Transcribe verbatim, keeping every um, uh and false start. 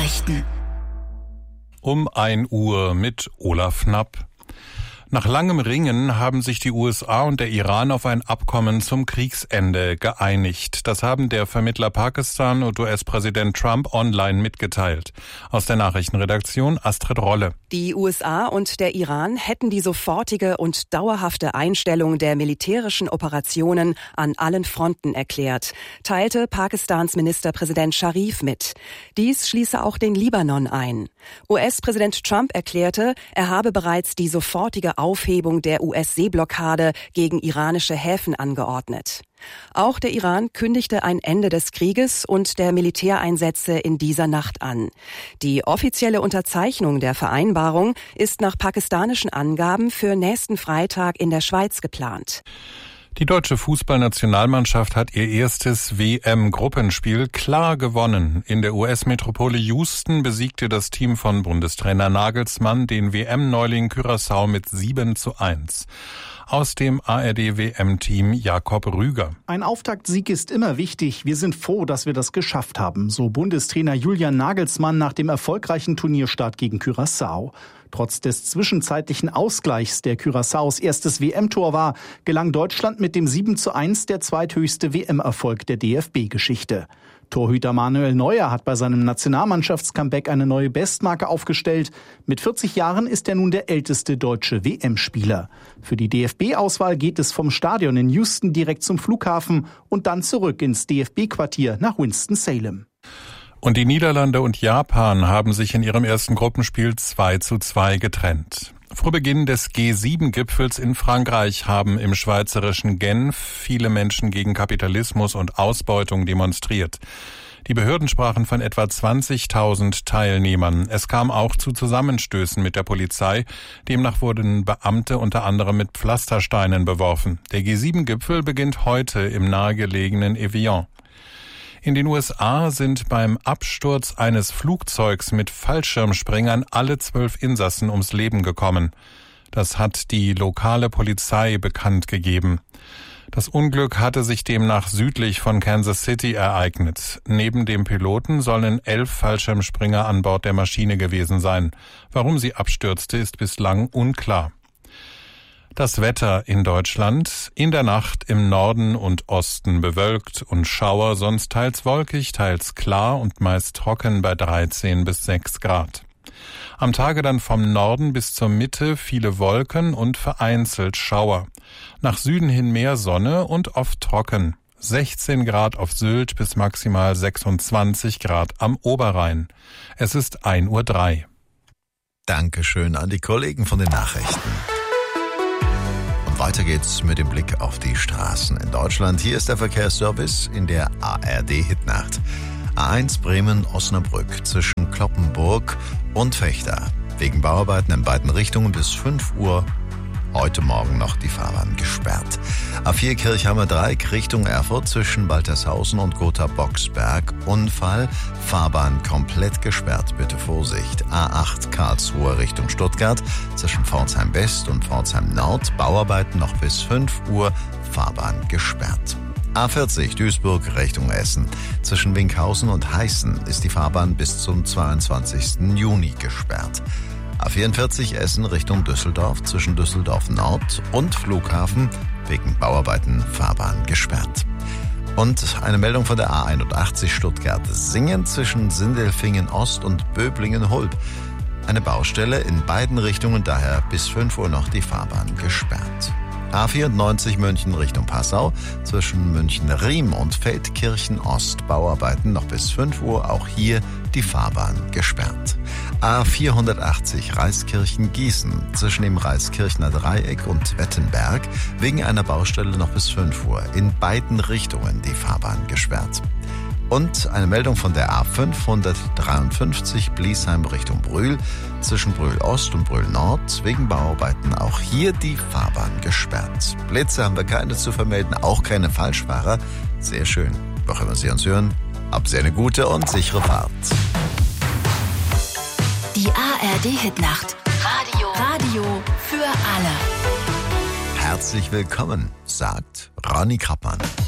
Nachrichten. Um ein Uhr mit Olaf Knapp. Nach langem Ringen haben sich die U S A und der Iran auf ein Abkommen zum Kriegsende geeinigt. Das haben der Vermittler Pakistan und U S-Präsident Trump online mitgeteilt. Aus der Nachrichtenredaktion Astrid Rolle. Die U S A und der Iran hätten die sofortige und dauerhafte Einstellung der militärischen Operationen an allen Fronten erklärt, teilte Pakistans Ministerpräsident Sharif mit. Dies schließe auch den Libanon ein. U S-Präsident Trump erklärte, er habe bereits die sofortige Aufhebung der U S-Seeblockade gegen iranische Häfen angeordnet. Auch der Iran kündigte ein Ende des Krieges und der Militäreinsätze in dieser Nacht an. Die offizielle Unterzeichnung der Vereinbarung ist nach pakistanischen Angaben für nächsten Freitag in der Schweiz geplant. Die deutsche Fußballnationalmannschaft hat ihr erstes W M-Gruppenspiel klar gewonnen. In der U S-Metropole Houston besiegte das Team von Bundestrainer Nagelsmann den W M-Neuling Curaçao mit sieben zu eins. Aus dem A R D-W M-Team Jakob Rüger. Ein Auftaktsieg ist immer wichtig. Wir sind froh, dass wir das geschafft haben, so Bundestrainer Julian Nagelsmann nach dem erfolgreichen Turnierstart gegen Curaçao. Trotz des zwischenzeitlichen Ausgleichs, der Curaçaos erstes W M-Tor war, gelang Deutschland mit dem sieben zu eins der zweithöchste W M-Erfolg der D F B-Geschichte. Torhüter Manuel Neuer hat bei seinem Nationalmannschafts-Comeback eine neue Bestmarke aufgestellt. Mit vierzig Jahren ist er nun der älteste deutsche W M-Spieler. Für die D F B-Auswahl geht es vom Stadion in Houston direkt zum Flughafen und dann zurück ins D F B-Quartier nach Winston-Salem. Und die Niederlande und Japan haben sich in ihrem ersten Gruppenspiel zwei zu zwei getrennt. Vor Beginn des G sieben Gipfels in Frankreich haben im schweizerischen Genf viele Menschen gegen Kapitalismus und Ausbeutung demonstriert. Die Behörden sprachen von etwa zwanzigtausend Teilnehmern. Es kam auch zu Zusammenstößen mit der Polizei. Demnach wurden Beamte unter anderem mit Pflastersteinen beworfen. Der G sieben Gipfel beginnt heute im nahegelegenen Evian. In den U S A sind beim Absturz eines Flugzeugs mit Fallschirmspringern alle zwölf Insassen ums Leben gekommen. Das hat die lokale Polizei bekannt gegeben. Das Unglück hatte sich demnach südlich von Kansas City ereignet. Neben dem Piloten sollen elf Fallschirmspringer an Bord der Maschine gewesen sein. Warum sie abstürzte, ist bislang unklar. Das Wetter in Deutschland: in der Nacht im Norden und Osten bewölkt und Schauer, sonst teils wolkig, teils klar und meist trocken bei dreizehn bis sechs Grad. Am Tage dann vom Norden bis zur Mitte viele Wolken und vereinzelt Schauer. Nach Süden hin mehr Sonne und oft trocken. sechzehn Grad auf Sylt bis maximal sechsundzwanzig Grad am Oberrhein. Es ist ein Uhr drei. Dankeschön an die Kollegen von den Nachrichten. Weiter geht's mit dem Blick auf die Straßen in Deutschland. Hier ist der Verkehrsservice in der A R D-Hitnacht. A eins Bremen-Osnabrück zwischen Cloppenburg und Vechta. Wegen Bauarbeiten in beiden Richtungen bis fünf Uhr heute Morgen noch die Fahrbahn gesperrt. A vier Kirchheimer Dreieck Richtung Erfurt zwischen Waltershausen und Gotha-Boxberg. Unfall, Fahrbahn komplett gesperrt, bitte Vorsicht. A acht Karlsruhe Richtung Stuttgart zwischen Pforzheim West und Pforzheim Nord. Bauarbeiten noch bis fünf Uhr, Fahrbahn gesperrt. A vierzig Duisburg Richtung Essen. Zwischen Winkhausen und Heißen ist die Fahrbahn bis zum zweiundzwanzigsten Juni gesperrt. A vierundvierzig Essen Richtung Düsseldorf zwischen Düsseldorf Nord und Flughafen wegen Bauarbeiten Fahrbahn gesperrt. Und eine Meldung von der A einundachtzig Stuttgart-Singen zwischen Sindelfingen Ost und Böblingen-Hulb. Eine Baustelle in beiden Richtungen, daher bis fünf Uhr noch die Fahrbahn gesperrt. A vierundneunzig München Richtung Passau zwischen München-Riem und Feldkirchen Ost. Bauarbeiten noch bis fünf Uhr, auch hier die Fahrbahn gesperrt. A vierhundertachtzig Reiskirchen-Gießen zwischen dem Reiskirchner Dreieck und Wettenberg wegen einer Baustelle noch bis fünf Uhr. In beiden Richtungen die Fahrbahn gesperrt. Und eine Meldung von der A fünfhundertdreiundfünfzig Bliesheim Richtung Brühl zwischen Brühl Ost und Brühl Nord wegen Bauarbeiten auch hier die Fahrbahn gesperrt. Blitze haben wir keine zu vermelden, auch keine Falschfahrer. Sehr schön. Wo immer Sie uns hören, habt Sie eine gute und sichere Fahrt. Die A R D-Hitnacht. Radio. Radio für alle. Herzlich willkommen, sagt Ronny Krappmann.